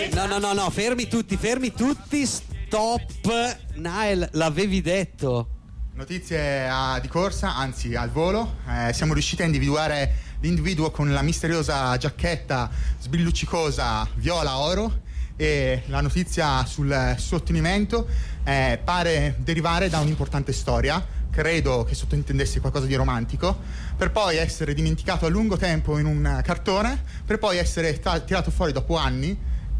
No, fermi tutti, stop. Nael, l'avevi detto. Notizie di corsa, anzi al volo. Siamo riusciti a individuare l'individuo con la misteriosa giacchetta sbrilluccicosa viola-oro, e la notizia sul suo ottenimento pare derivare da un'importante storia, credo che sottintendesse qualcosa di romantico, per poi essere dimenticato a lungo tempo in un cartone, per poi essere tirato fuori dopo anni,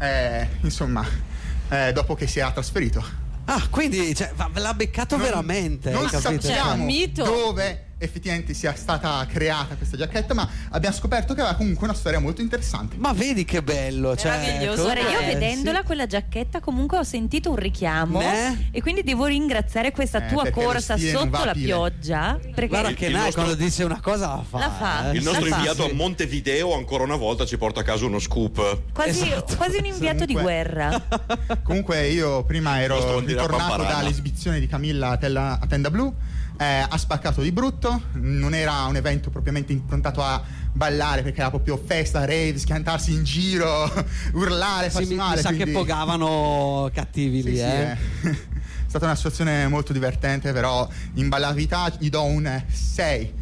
dopo che si era trasferito. Ah, quindi l'ha beccato veramente. Non sappiamo mito. dove effettivamente sia stata creata questa giacchetta, ma abbiamo scoperto che aveva comunque una storia molto interessante. Ma vedi che bello, meraviglioso. Ora io vedendola quella giacchetta comunque ho sentito un richiamo, e quindi devo ringraziare questa tua corsa sotto la pioggia, perché guarda che quando dice una cosa la fa. Il nostro inviato a Montevideo ancora una volta ci porta a casa uno scoop. Quasi un inviato di guerra. Comunque io prima ero ritornato dall'esibizione di Camilla a Tenda Blu. Ha spaccato di brutto, non era un evento propriamente improntato a ballare, perché era proprio festa, rave, schiantarsi in giro, urlare, farsi male. Mi sa che pogavano cattivi lì. È stata una situazione molto divertente, però in ballavità gli do un 6.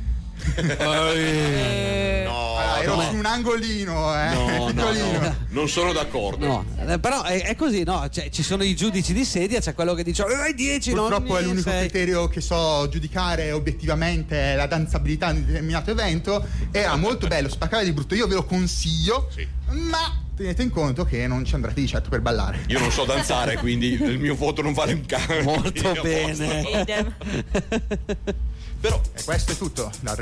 Ero su un angolino, piccolino. Non sono d'accordo. Però è così, no? Cioè, ci sono i giudici di sedia, c'è quello che dice 10. Purtroppo è l'unico criterio che so giudicare obiettivamente la danzabilità di un determinato evento. Era molto bello, spaccava di brutto, io ve lo consiglio, ma tenete in conto che non ci andrete di certo per ballare. Io non so danzare, quindi il mio voto non vale un cazzo. Molto bene. Però questo è tutto.